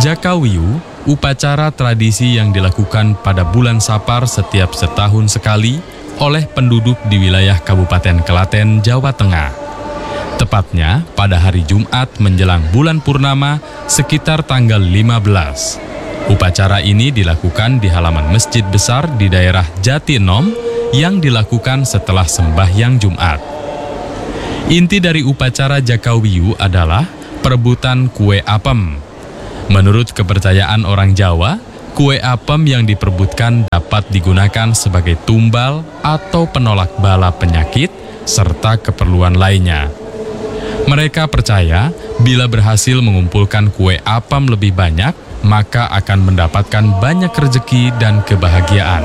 Jakawiyu, upacara tradisi yang dilakukan pada bulan Sapar setiap setahun sekali oleh penduduk di wilayah Kabupaten Klaten, Jawa Tengah. Tepatnya pada hari Jumat menjelang bulan purnama sekitar tanggal 15. Upacara ini dilakukan di halaman masjid besar di daerah Jatinom yang dilakukan setelah sembahyang Jumat. Inti dari upacara Jakawiyu adalah perebutan kue apem. Menurut kepercayaan orang Jawa, kue apem yang diperebutkan dapat digunakan sebagai tumbal atau penolak bala penyakit serta keperluan lainnya. Mereka percaya bila berhasil mengumpulkan kue apem lebih banyak, maka akan mendapatkan banyak rezeki dan kebahagiaan.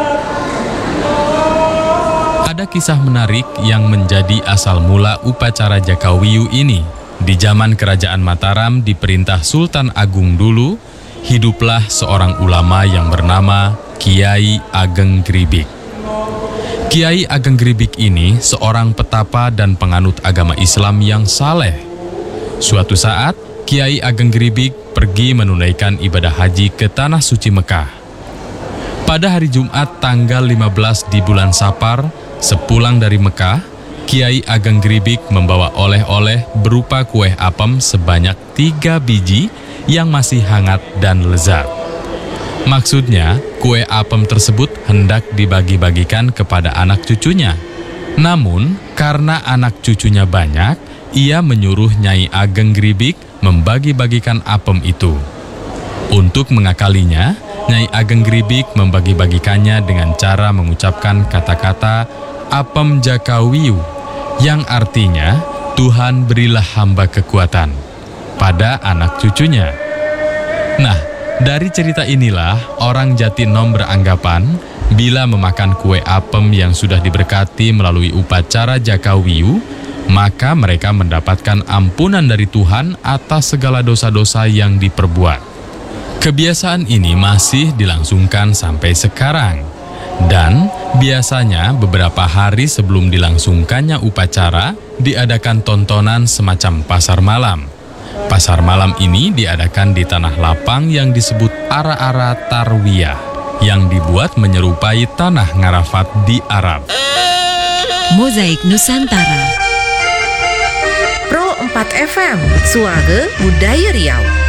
Ada kisah menarik yang menjadi asal mula upacara Jakawiyu ini. Di zaman Kerajaan Mataram diperintah Sultan Agung dulu, hiduplah seorang ulama yang bernama Kiai Ageng Gribik. Kiai Ageng Gribik ini seorang petapa dan penganut agama Islam yang saleh. Suatu saat, Kiai Ageng Gribik pergi menunaikan ibadah haji ke Tanah Suci Mekah. Pada hari Jumat tanggal 15 di bulan Sapar, sepulang dari Mekah, Kiai Ageng Gribik membawa oleh-oleh berupa kue apem sebanyak 3 biji yang masih hangat dan lezat. Maksudnya, kue apem tersebut hendak dibagi-bagikan kepada anak cucunya. Namun, karena anak cucunya banyak, ia menyuruh Nyai Ageng Gribik membagi-bagikan apem itu. Untuk mengakalinya, Nyai Ageng Gribik membagi-bagikannya dengan cara mengucapkan kata-kata apem Jakawiyu, yang artinya Tuhan berilah hamba kekuatan pada anak cucunya. Nah, dari cerita inilah orang Jatinom beranggapan bila memakan kue apem yang sudah diberkati melalui upacara Jakawiyu, maka mereka mendapatkan ampunan dari Tuhan atas segala dosa-dosa yang diperbuat. Kebiasaan ini masih dilangsungkan sampai sekarang. Dan biasanya beberapa hari sebelum dilangsungkannya upacara, diadakan tontonan semacam pasar malam. Pasar malam ini diadakan di tanah lapang yang disebut Ara-Ara Tarwiyah, yang dibuat menyerupai tanah Ngarafat di Arab. Mozaik Nusantara. Pro 4 FM, Suara Budaya Riau.